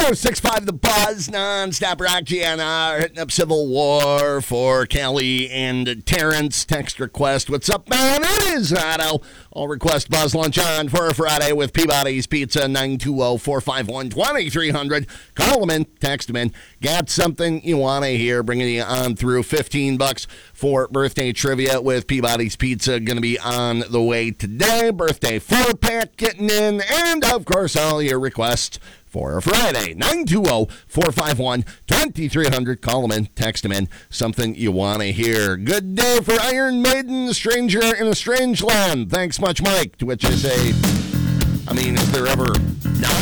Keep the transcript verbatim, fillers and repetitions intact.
oh six five The Buzz, non-stop rock G N R, hitting up Civil War for Kelly and Terrence. Text request, what's up, man? It is Otto. I'll request Buzz Lunch on for a Friday with Peabody's Pizza, nine two zero, four five one, two three zero zero. Call them in, text them in. Got something you want to hear, bringing you on through fifteen bucks for birthday trivia with Peabody's Pizza. Going to be on the way today. Birthday four-pack getting in, and of course, all your requests for a Friday. nine two zero, four five one, two three zero zero. Call them in, text them in. Something you want to hear. Good day for Iron Maiden, Stranger in a Strange Land. Thanks much, Mike. To which I say, I mean, is there ever not